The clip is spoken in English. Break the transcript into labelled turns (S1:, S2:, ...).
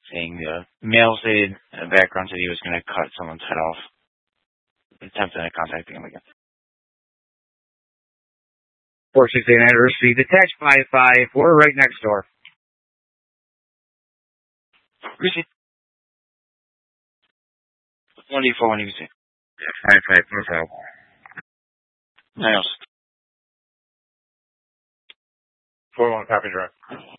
S1: saying the male stated in the background said he was going to cut someone's head off. Attempting to contact him again. 468 Anniversary, detached 5-5. We're right next door. Receive. 184, when you see. Yeah, 5-5, profile. Niles. 4-1, copy direct.